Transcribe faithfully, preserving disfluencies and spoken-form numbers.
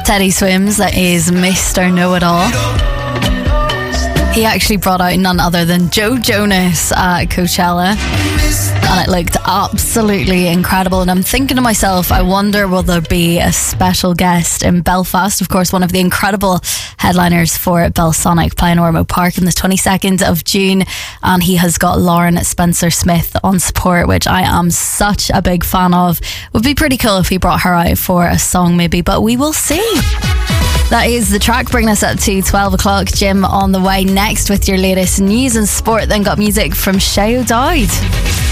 Teddy Swims, that is Mister Know-It-All. He actually brought out none other than Joe Jonas at Coachella, and it looked absolutely incredible. And I'm thinking to myself, I wonder will there be a special guest in Belfast? Of course, one of the incredible headliners for Belsonic playing Ormeau Park on the twenty-second of June, and he has got Lauren Spencer Smith on support, which I am such a big fan of. Would be pretty cool if he brought her out for a song maybe, but we will see. That is the track, bringing us up to twelve o'clock. Jim on the way next with your latest news and sport. Then got music from Shay O'Dowd.